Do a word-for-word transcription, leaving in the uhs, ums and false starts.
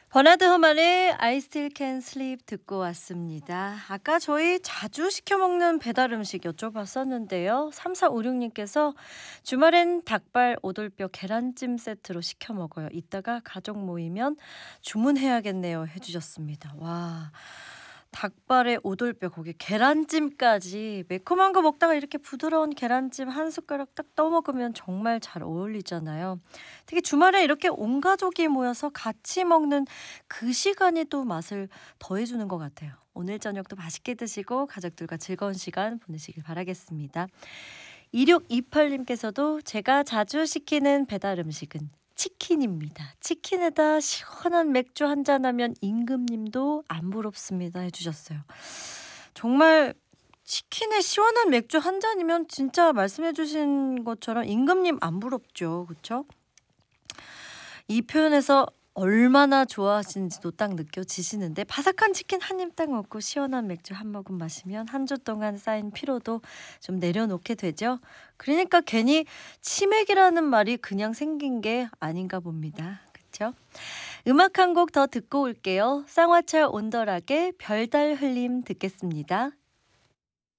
버나드 허만의 I Still Can Sleep 듣고 왔습니다. 아까 저희 자주 시켜 먹는 배달 음식 여쭤봤었는데요. 삼사오육님께서 주말엔 닭발, 오돌뼈, 계란찜 세트로 시켜 먹어요. 이따가 가족 모이면 주문해야겠네요 해주셨습니다. 와, 닭발에 오돌뼈, 거기 계란찜까지, 매콤한 거 먹다가 이렇게 부드러운 계란찜 한 숟가락 딱 떠먹으면 정말 잘 어울리잖아요. 특히 주말에 이렇게 온 가족이 모여서 같이 먹는 그 시간이 또 맛을 더해주는 것 같아요. 오늘 저녁도 맛있게 드시고 가족들과 즐거운 시간 보내시길 바라겠습니다. 이육이팔님께서도 제가 자주 시키는 배달 음식은 치킨입니다. 치킨에다 시원한 맥주 한잔 하면 임금님도 안 부럽습니다 해주셨어요. 정말 치킨에 시원한 맥주 한 잔이면 진짜 말씀해주신 것처럼 임금님 안 부럽죠. 그렇죠? 이 표현에서 얼마나 좋아하시는지도 딱 느껴지시는데, 바삭한 치킨 한 입 딱 먹고 시원한 맥주 한 모금 마시면 한 주 동안 쌓인 피로도 좀 내려놓게 되죠. 그러니까 괜히 치맥이라는 말이 그냥 생긴 게 아닌가 봅니다. 그렇죠? 음악 한 곡 더 듣고 올게요. 쌍화철 온더락의 별달 흘림 듣겠습니다.